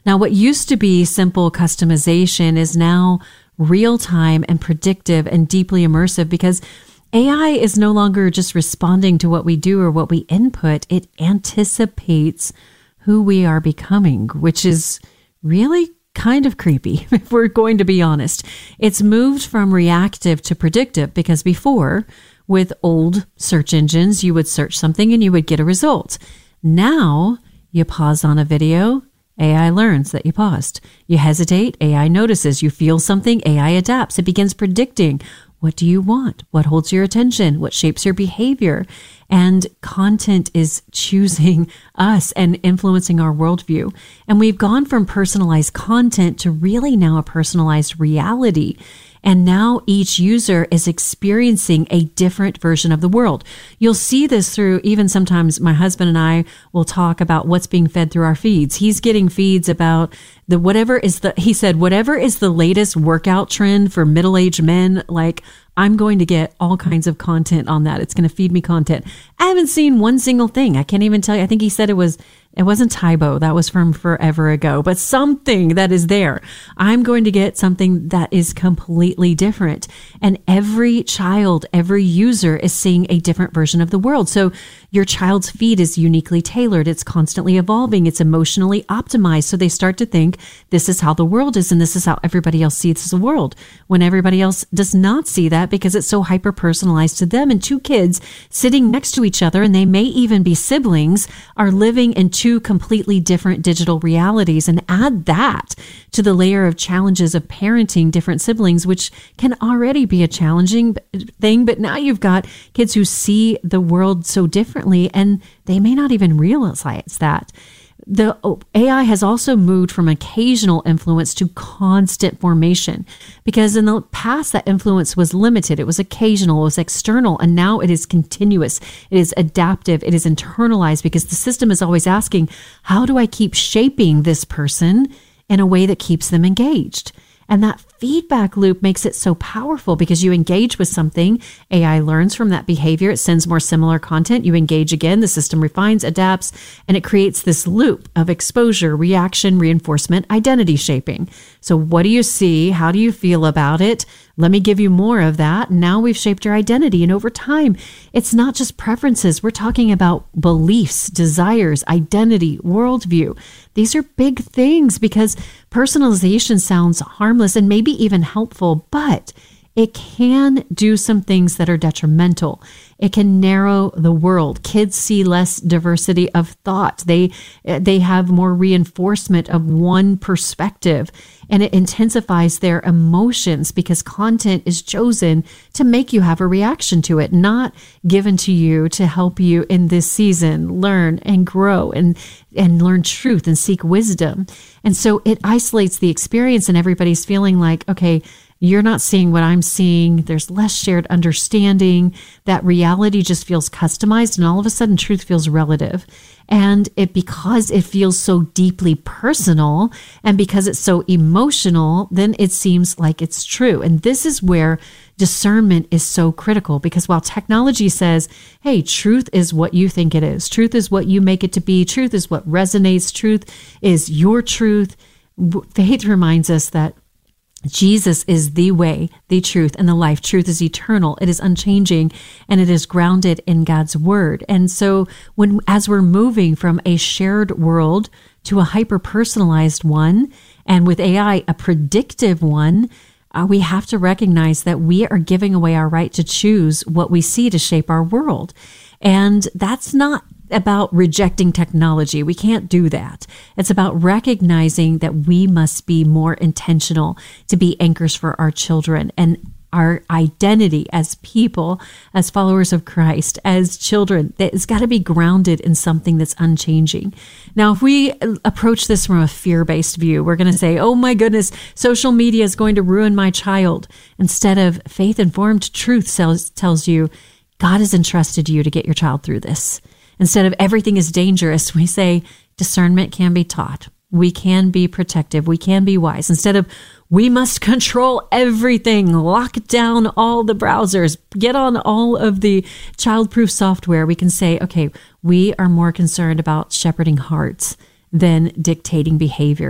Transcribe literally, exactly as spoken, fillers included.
Now, what used to be simple customization is now real-time and predictive and deeply immersive, because A I is no longer just responding to what we do or what we input. It anticipates who we are becoming, which is really kind of creepy, if we're going to be honest. It's moved from reactive to predictive, because before, with old search engines, you would search something and you would get a result. Now, you pause on a video, A I learns that you paused. You hesitate, A I notices. You feel something, A I adapts. It begins predicting. What do you want? What holds your attention? What shapes your behavior? And content is choosing us and influencing our worldview. And we've gone from personalized content to really now a personalized reality. And now each user is experiencing a different version of the world. You'll see this through, even sometimes my husband and I will talk about what's being fed through our feeds. He's getting feeds about the whatever is the, he said, whatever is the latest workout trend for middle-aged men, like I'm going to get all kinds of content on that. It's going to feed me content. I haven't seen one single thing. I can't even tell you. I think he said it was It wasn't Tybo. That was from forever ago, but something that is there. I'm going to get something that is completely different. And every child, every user is seeing a different version of the world. So your child's feed is uniquely tailored. It's constantly evolving. It's emotionally optimized. So they start to think this is how the world is and this is how everybody else sees the world, when everybody else does not see that because it's so hyper personalized to them. And two kids sitting next to each other, and they may even be siblings, are living in two completely different digital realities. And add that to the layer of challenges of parenting different siblings, which can already be a challenging thing. But now you've got kids who see the world so differently, and they may not even realize that. The A I has also moved from occasional influence to constant formation, because in the past that influence was limited. It was occasional, it was external, and now it is continuous. It is adaptive. It is internalized, because the system is always asking, how do I keep shaping this person in a way that keeps them engaged? And that feedback loop makes it so powerful, because you engage with something, A I learns from that behavior, it sends more similar content, you engage again, the system refines, adapts, and it creates this loop of exposure, reaction, reinforcement, identity shaping. So what do you see? How do you feel about it? Let me give you more of that. Now we've shaped your identity. And over time, it's not just preferences. We're talking about beliefs, desires, identity, worldview. These are big things, because personalization sounds harmless and maybe even helpful, but it can do some things that are detrimental. It can narrow the world. Kids see less diversity of thought. They they have more reinforcement of one perspective, and it intensifies their emotions, because content is chosen to make you have a reaction to it, not given to you to help you in this season learn and grow and and learn truth and seek wisdom. And so it isolates the experience, and everybody's feeling like, okay, you're not seeing what I'm seeing. There's less shared understanding. That reality just feels customized, and all of a sudden truth feels relative. And it, because it feels so deeply personal and because it's so emotional, then it seems like it's true. And this is where discernment is so critical, because while technology says, hey, truth is what you think it is, truth is what you make it to be, truth is what resonates, truth is your truth, faith reminds us that Jesus is the way, the truth, and the life. Truth is eternal. It is unchanging, and it is grounded in God's word. And so when, as we're moving from a shared world to a hyper-personalized one, and with A I, a predictive one, uh, we have to recognize that we are giving away our right to choose what we see to shape our world. And that's not about rejecting technology. We can't do that. It's about recognizing that we must be more intentional to be anchors for our children and our identity as people, as followers of Christ, as children. It's got to be grounded in something that's unchanging. Now, if we approach this from a fear-based view, we're going to say, oh my goodness, social media is going to ruin my child. Instead of faith-informed truth tells, tells you, God has entrusted you to get your child through this. Instead of everything is dangerous, we say discernment can be taught. We can be protective. We can be wise. Instead of we must control everything, lock down all the browsers, get on all of the child-proof software, we can say, okay, we are more concerned about shepherding hearts than dictating behavior.